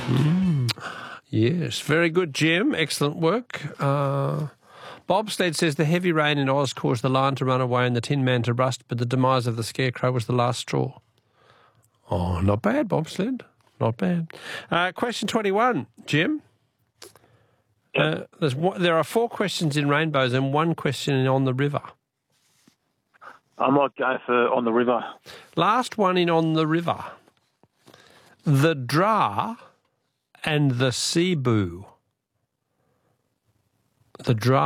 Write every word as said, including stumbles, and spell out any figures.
Mm. Yes, very good, Jim. Excellent work. Uh, Bobsled says the heavy rain in Oz caused the lion to run away and the Tin Man to rust, but the demise of the Scarecrow was the last straw. Oh, not bad, Bobsled. Not bad. Uh, question twenty-one, Jim. Uh, there's one, there are four questions in Rainbows and one question in On the River. I might go for On the River. Last one in On the River. The Dra and the Cebu. The Dra